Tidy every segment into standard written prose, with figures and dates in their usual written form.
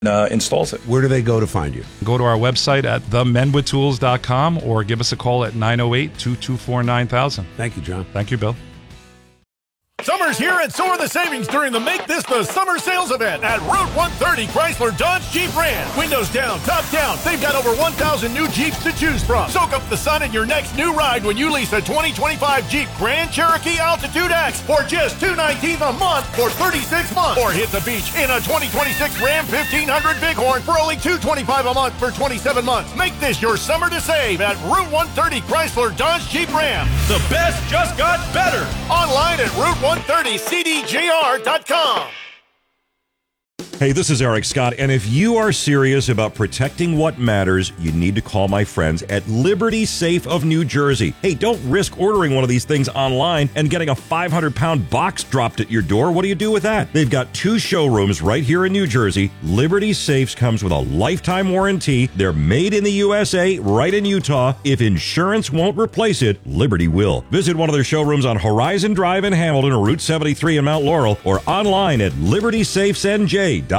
installs it. Where do they go to find you? Go to our website at themenwithtools.com or give us a call at 908-224-9000. Thank you, John. Thank you, Bill. Summer's here and so are the savings during the Make This the Summer Sales event at Route 130 Chrysler Dodge Jeep Ram. Windows down, top down. They've got over 1,000 new Jeeps to choose from. Soak up the sun in your next new ride when you lease a 2025 Jeep Grand Cherokee Altitude X for just $219 a month for 36 months. Or hit the beach in a 2026 Ram 1500 Bighorn for only $225 a month for 27 months. Make this your summer to save at Route 130 Chrysler Dodge Jeep Ram. The best just got better. Online at Route130CDJR.com. Hey, this is Eric Scott, and if you are serious about protecting what matters, you need to call my friends at Liberty Safe of New Jersey. Hey, don't risk ordering one of these things online and getting a 500-pound box dropped at your door. What do you do with that? They've got 2 showrooms right here in New Jersey. Liberty Safes comes with a lifetime warranty. They're made in the USA, right in Utah. If insurance won't replace it, Liberty will. Visit one of their showrooms on Horizon Drive in Hamilton or Route 73 in Mount Laurel, or online at libertysafesnj.com.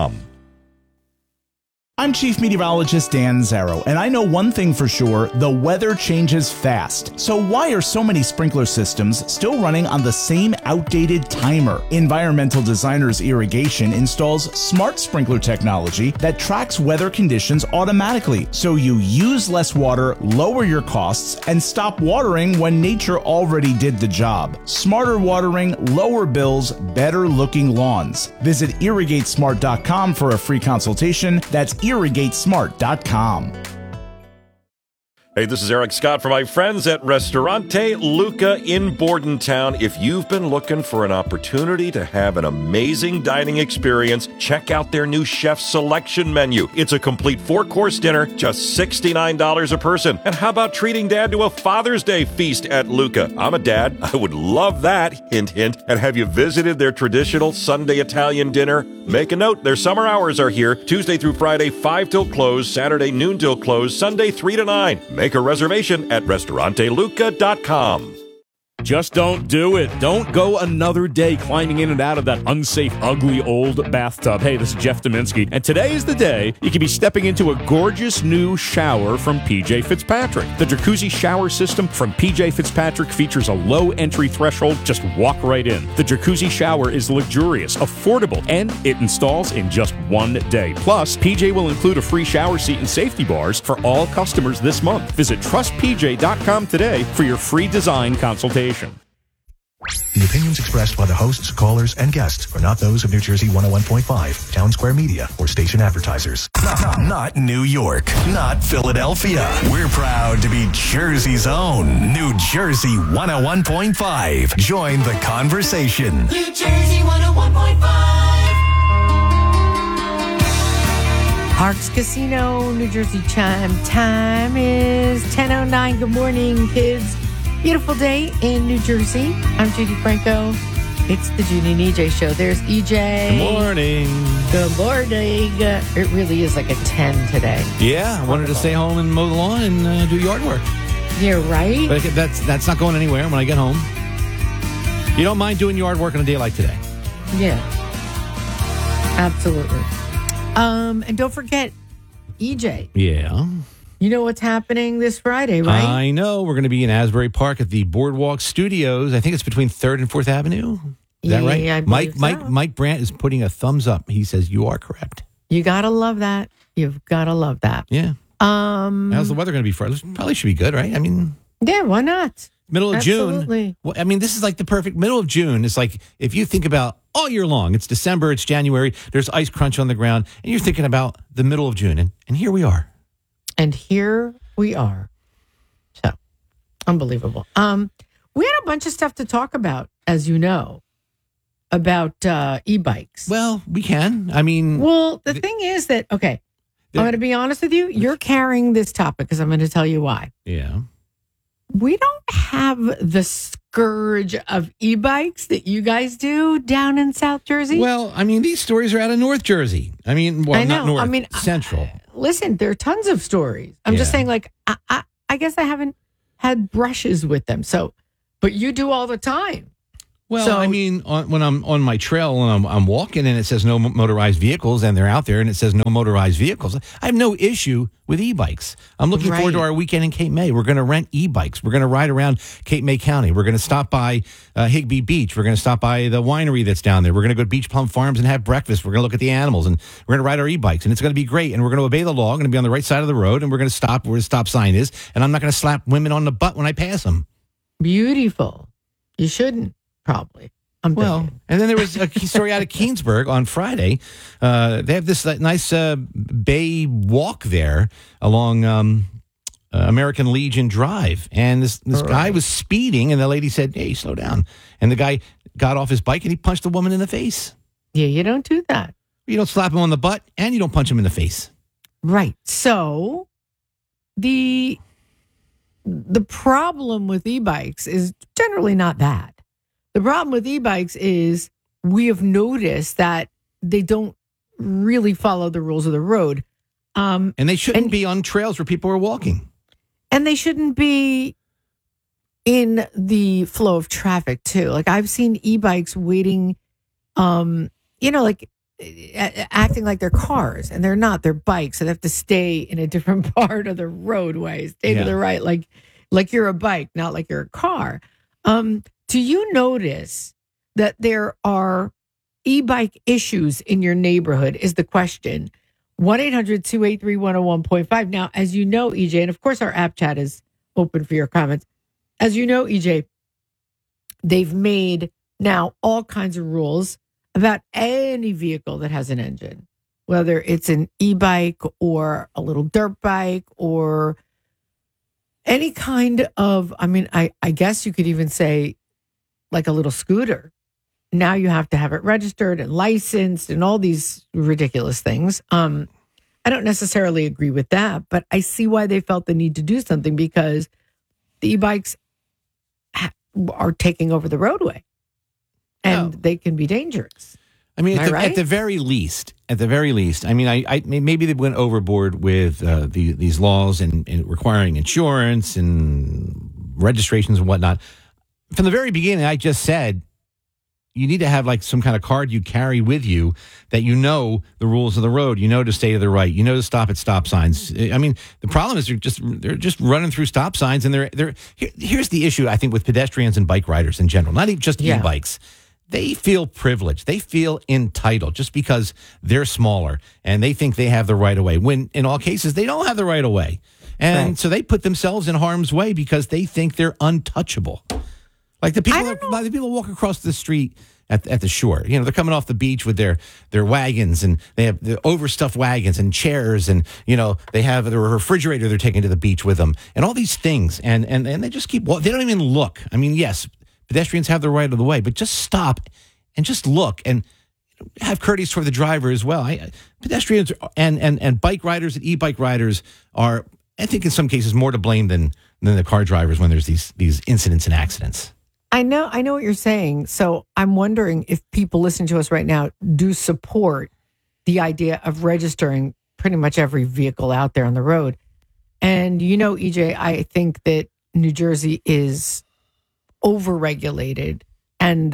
I'm Chief Meteorologist Dan Zarrow, and I know one thing for sure: the weather changes fast. So why are so many sprinkler systems still running on the same outdated timer? Environmental Designers Irrigation installs smart sprinkler technology that tracks weather conditions automatically, so you use less water, lower your costs, and stop watering when nature already did the job. Smarter watering, lower bills, better looking lawns. Visit irrigatesmart.com for a free consultation. That's irrigatesmart.com. Hey, this is Eric Scott for my friends at Ristorante Luca in Bordentown. If you've been looking for an opportunity to have an amazing dining experience, check out their new chef selection menu. It's a complete 4-course dinner, just $69 a person. And how about treating Dad to a Father's Day feast at Luca? I'm a dad. I would love that. Hint, hint. And have you visited their traditional Sunday Italian dinner? Make a note. Their summer hours are here, Tuesday through Friday, 5 till close, Saturday noon till close, Sunday 3 to 9. Make a reservation at restauranteluca.com. Just don't do it. Don't go another day climbing in and out of that unsafe, ugly, old bathtub. Hey, this is Jeff Dominski, and today is the day you can be stepping into a gorgeous new shower from PJ Fitzpatrick. The jacuzzi shower system from PJ Fitzpatrick features a low entry threshold. Just walk right in. The jacuzzi shower is luxurious, affordable, and it installs in just 1 day. Plus, PJ will include a free shower seat and safety bars for all customers this month. Visit trustpj.com today for your free design consultation. The opinions expressed by the hosts, callers, and guests are not those of New Jersey 101.5, Town Square Media, or station advertisers. Not New York, not Philadelphia. We're proud to be Jersey's own New Jersey 101.5. Join the conversation. New Jersey 101.5. Parks Casino, New Jersey chime. Time is 10:09. Good morning, kids. Beautiful day in New Jersey. I'm Judy Franco. It's the Judy and EJ show. There's EJ. Good morning. Good morning. It really is like a 10 today. Yeah, I wanted to stay home and mow the lawn and do yard work. Yeah, right? But that's not going anywhere when I get home. You don't mind doing yard work on a day like today? Yeah. Absolutely. And don't forget, EJ. Yeah. You know what's happening this Friday, right? I know. We're going to be in Asbury Park at the Boardwalk Studios. I think it's between 3rd and 4th Avenue. Is that right? I Mike Brandt is putting a thumbs up. He says, you are correct. You got to love that. You've got to love that. Yeah. How's the weather going to be for us? Probably should be good, right? I mean... Yeah, why not? Middle of Absolutely. June. Well, I mean, this is like the perfect middle of June. It's like if you think about all year long, it's December, it's January, there's ice crunch on the ground, and you're thinking about the middle of June. And here we are. And here we are. So, unbelievable. We had a bunch of stuff to talk about, as you know, about e-bikes. Well, we can. I mean... Well, the thing is that, okay, I'm going to be honest with you. You're carrying this topic because I'm going to tell you why. Yeah. We don't have the scourge of e-bikes that you guys do down in South Jersey. Well, I mean, these stories are out of North Jersey. I mean, well, not North, Central. Listen, there are tons of stories. I'm just saying, like, I guess I haven't had brushes with them. So, but you do all the time. Well, So- I mean, when I'm on my trail and I'm walking and it says no motorized vehicles and they're out there and it says no motorized vehicles, I have no issue with e-bikes. I'm looking forward to Right. our weekend in Cape May. We're going to rent e-bikes. We're going to ride around Cape May County. We're going to stop by Higbee Beach. We're going to stop by the winery that's down there. We're going to go to Beach Plum Farms and have breakfast. We're going to look at the animals and we're going to ride our e-bikes and it's going to be great. And we're going to obey the law. We're going to be on the right side of the road and we're going to stop where the stop sign is. And I'm not going to slap women on the butt when I pass them. Beautiful. You shouldn't, probably. I'm Well, thinking. and then there was a story out of Keensburg on Friday. They have this nice bay walk there along American Legion Drive. And this guy was speeding, and the lady said, hey, slow down. And the guy got off his bike, and he punched the woman in the face. Yeah, you don't do that. You don't slap him on the butt, and you don't punch him in the face. Right. So the problem with e-bikes is generally not that. The problem with e-bikes is we have noticed that they don't really follow the rules of the road. And they shouldn't be on trails where people are walking. And they shouldn't be in the flow of traffic too. Like I've seen e-bikes waiting, like acting like they're cars, and they're not. They're bikes, so they have to stay in a different part of the roadway. Stay to the right, like you're a bike, not like you're a car. Do you notice that there are e-bike issues in your neighborhood is the question. 1-800-283-101.5. Now, as you know, EJ, and of course our app chat is open for your comments. As you know, EJ, they've made now all kinds of rules about any vehicle that has an engine, whether it's an e-bike or a little dirt bike or any kind of, I guess you could even say like a little scooter. Now you have to have it registered and licensed and all these ridiculous things. I don't necessarily agree with that, but I see why they felt the need to do something, because the e-bikes are taking over the roadway and they can be dangerous. I mean, Am I right? at the very least, I mean, I maybe they went overboard with these laws and requiring insurance and registrations and whatnot. From the very beginning, I just said, you need to have like some kind of card you carry with you that you know the rules of the road, you know to stay to the right, you know to stop at stop signs. I mean, the problem is they're just running through stop signs, and here's the issue I think with pedestrians and bike riders in general, not even just e-bikes. They feel privileged. They feel entitled just because they're smaller and they think they have the right of way, when in all cases they don't have the right of way. And so they put themselves in harm's way because they think they're untouchable. Like the people walk across the street at the shore. You know, they're coming off the beach with their wagons, and they have the overstuffed wagons and chairs, and you know they have the refrigerator they're taking to the beach with them, and all these things, and they just keep. They don't even look. I mean, yes, pedestrians have the right of the way, but just stop and just look and have courtesy for the driver as well. Pedestrians and bike riders and e-bike riders are, I think, in some cases more to blame than the car drivers when there's these incidents and accidents. I know what you're saying. So I'm wondering if people listening to us right now do support the idea of registering pretty much every vehicle out there on the road. And, you know, EJ, I think that New Jersey is overregulated, and,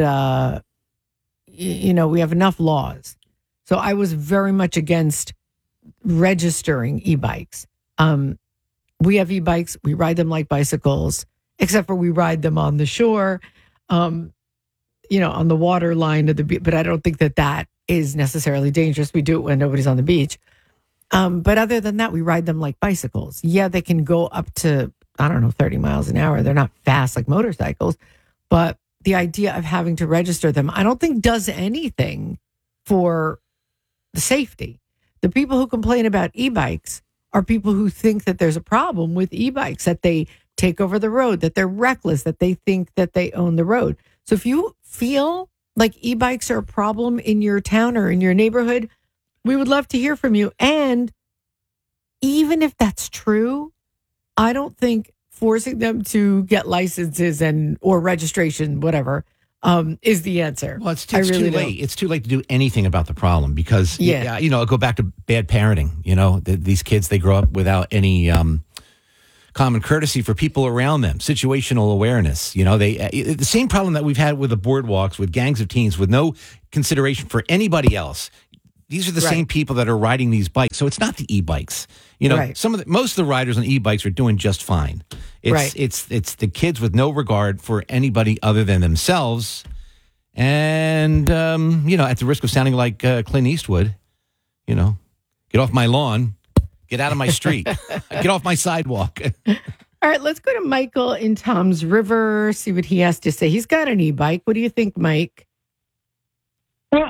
we have enough laws. So I was very much against registering e-bikes. We have e-bikes. We ride them like bicycles, except for we ride them on the shore, on the water line of the beach. But I don't think that is necessarily dangerous. We do it when nobody's on the beach. But other than that, we ride them like bicycles. Yeah, they can go up to, 30 miles an hour. They're not fast like motorcycles. But the idea of having to register them, I don't think does anything for the safety. The people who complain about e-bikes are people who think that there's a problem with e-bikes, that they take over the road, that they're reckless, that they think that they own the road. So if you feel like e-bikes are a problem in your town or in your neighborhood, we would love to hear from you. And even if that's true, I don't think forcing them to get licenses or registration, whatever, is the answer. Well, it's too late. It's too late to do anything about the problem because, I'll go back to bad parenting. These kids, they grow up without any common courtesy for people around them, situational awareness. You know, the same problem that we've had with the boardwalks, with gangs of teens, with no consideration for anybody else. These are the same people that are riding these bikes. So it's not the e-bikes. You know, most of the riders on e-bikes are doing just fine. It's the kids with no regard for anybody other than themselves. And, you know, at the risk of sounding like Clint Eastwood, you know, get off my lawn, get out of my street, get off my sidewalk. All right, let's go to Michael in Tom's River, see what he has to say. He's got an e-bike. What do you think, Mike? Well,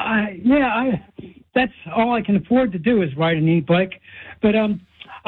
that's all I can afford to do is ride an e-bike. But when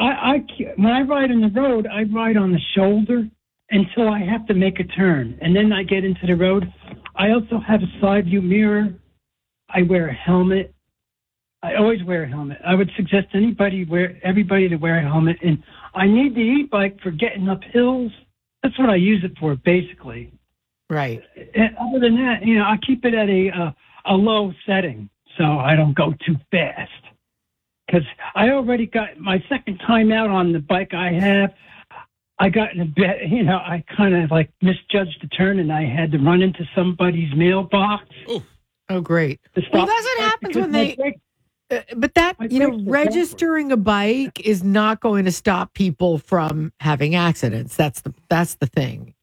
I ride on the road, I ride on the shoulder until I have to make a turn. And then I get into the road. I also have a side view mirror. I wear a helmet. I always wear a helmet. I would suggest everybody to wear a helmet. And I need the e-bike for getting up hills. That's what I use it for, basically. Right. And other than that, you know, I keep it at a low setting so I don't go too fast. Because I already got my second time out on the bike I have. I got in a bit, you know, I kind of like misjudged the turn and I had to run into somebody's mailbox. Oh, great. Well, that's what happens when they... But that, you know, registering a bike is not going to stop people from having accidents. That's the thing.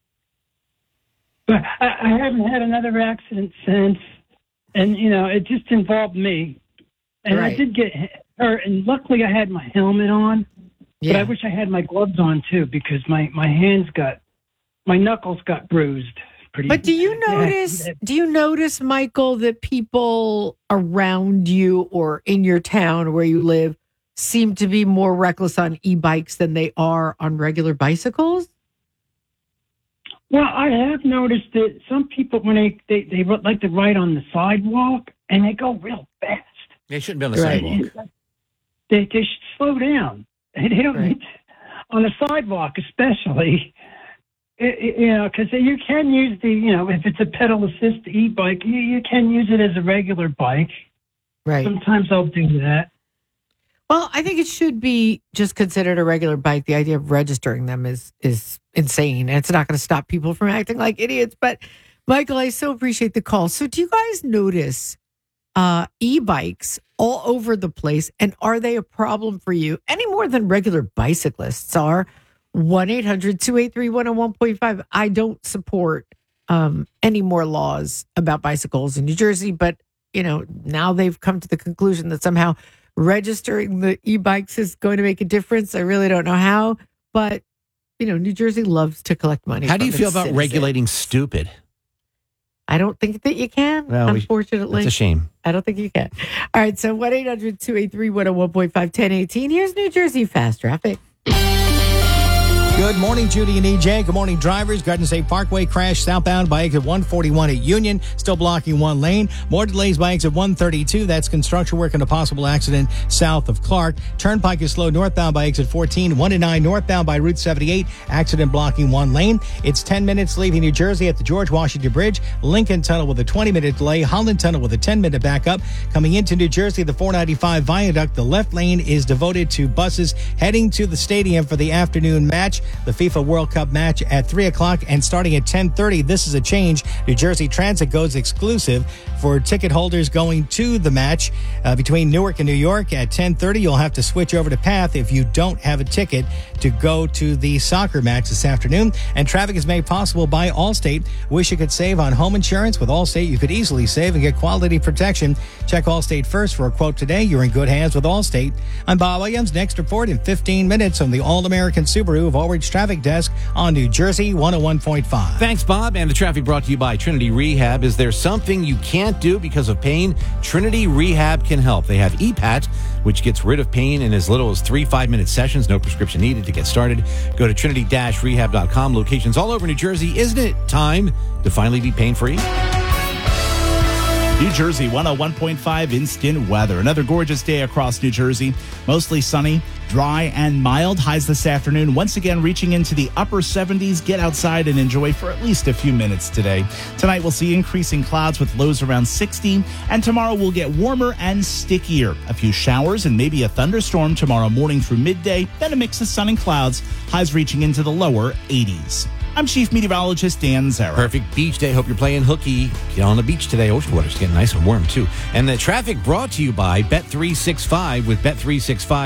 But I haven't had another accident since. And, you know, it just involved me. And I did get hurt. And luckily I had my helmet on. But I wish I had my gloves on, too, because my knuckles got bruised. But do you notice, Michael, that people around you or in your town where you live seem to be more reckless on e-bikes than they are on regular bicycles? Well, I have noticed that some people, when they like to ride on the sidewalk, and they go real fast. They shouldn't be on the sidewalk. They should slow down. They don't need to, on the sidewalk especially. You know, because you can use if it's a pedal assist e-bike, you can use it as a regular bike. Right. Sometimes I'll do that. Well, I think it should be just considered a regular bike. The idea of registering them is insane. And it's not going to stop people from acting like idiots. But, Michael, I so appreciate the call. So do you guys notice e-bikes all over the place? And are they a problem for you any more than regular bicyclists are? 1-800-283-101.5. I don't support any more laws about bicycles in New Jersey, but, you know, now they've come to the conclusion that somehow registering the e-bikes is going to make a difference. I really don't know how, but, you know, New Jersey loves to collect money. How do you feel about regulating stupid? I don't think that you can, unfortunately. That's a shame. I don't think you can. All right, so 1-800-283-101.5, 1018. Here's New Jersey Fast Traffic. Good morning, Judy and EJ. Good morning, drivers. Garden State Parkway crash southbound by exit 141 at Union, still blocking one lane. More delays by exit 132. That's construction work and a possible accident south of Clark. Turnpike is slow northbound by exit 14, 1 and 9 northbound by Route 78. Accident blocking one lane. It's 10 minutes leaving New Jersey at the George Washington Bridge. Lincoln Tunnel with a 20-minute delay. Holland Tunnel with a 10-minute backup. Coming into New Jersey, the 495 Viaduct. The left lane is devoted to buses heading to the stadium for the afternoon match. The FIFA World Cup match at 3 o'clock and starting at 10:30. This is a change. New Jersey Transit goes exclusive for ticket holders going to the match between Newark and New York at 10:30. You'll have to switch over to Path if you don't have a ticket to go to the soccer match this afternoon. And traffic is made possible by Allstate. Wish you could save on home insurance? With Allstate, you could easily save and get quality protection. Check Allstate first for a quote today. You're in good hands with Allstate. I'm Bob Williams. Next report in 15 minutes on the All-American Subaru of Aldridge Traffic Desk on New Jersey 101.5. Thanks, Bob. And the traffic brought to you by Trinity Rehab. Is there something you can't do because of pain? Trinity Rehab can help. They have EPAT, which gets rid of pain in as little as 3 5-minute sessions. No prescription needed to get started. Go to trinity-rehab.com. Locations all over New Jersey. Isn't it time to finally be pain-free? New Jersey 101.5 instant weather. Another gorgeous day across New Jersey. Mostly sunny, dry, and mild. Highs this afternoon once again reaching into the upper 70s. Get outside and enjoy for at least a few minutes today. Tonight we'll see increasing clouds with lows around 60. And tomorrow we'll get warmer and stickier. A few showers and maybe a thunderstorm tomorrow morning through midday. Then a mix of sun and clouds. Highs reaching into the lower 80s. I'm Chief Meteorologist Dan Zarrow. Perfect beach day. Hope you're playing hooky. Get on the beach today. Ocean water's getting nice and warm, too. And the traffic brought to you by Bet365 with Bet365.